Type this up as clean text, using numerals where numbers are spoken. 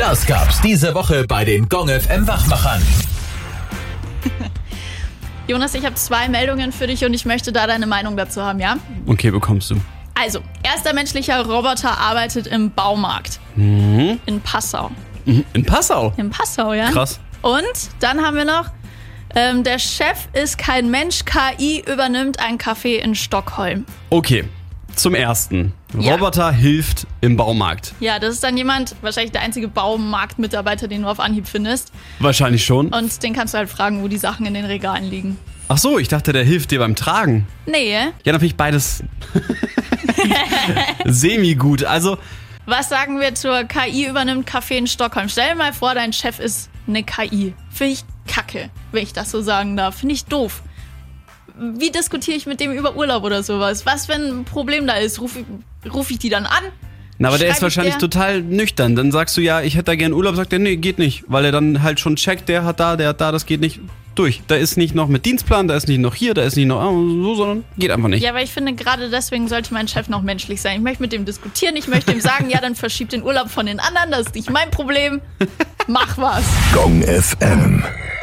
Das gab's diese Woche bei den Gong FM Wachmachern. Jonas, ich habe 2 Meldungen für dich und ich möchte da deine Meinung dazu haben, ja? Okay, bekommst du. Also, erster menschlicher Roboter arbeitet im Baumarkt. In Passau. In Passau? In Passau, ja. Krass. Und dann haben wir noch, der Chef ist kein Mensch, KI übernimmt ein Café in Stockholm. Okay, zum ersten. Ja. Roboter hilft im Baumarkt. Ja, das ist dann jemand, wahrscheinlich der einzige Baumarktmitarbeiter, den du auf Anhieb findest. Wahrscheinlich schon. Und den kannst du halt fragen, wo die Sachen in den Regalen liegen. Ach so, ich dachte, der hilft dir beim Tragen. Nee. Ja, dann finde ich beides semi-gut. Also, Was sagen wir zur KI übernimmt Café in Stockholm? Stell dir mal vor, dein Chef ist eine KI. Finde ich kacke, wenn ich das so sagen darf. Finde ich doof. Wie diskutiere ich mit dem über Urlaub oder sowas? Was, wenn ein Problem da ist? Ruf ich die dann an? na, aber der Schreib ist wahrscheinlich ich total nüchtern. Dann sagst du, ja, ich hätte da gern Urlaub. Sagt er, nee, geht nicht. Weil er dann halt schon checkt, der hat da, das geht nicht durch. Da ist nicht noch mit Dienstplan, da ist nicht noch hier, da ist nicht noch so, sondern geht einfach nicht. Ja, aber ich finde, gerade deswegen sollte mein Chef noch menschlich sein. Ich möchte mit dem diskutieren, ich möchte ihm sagen, ja, dann verschieb den Urlaub von den anderen, das ist nicht mein Problem. Mach was. Gong FM.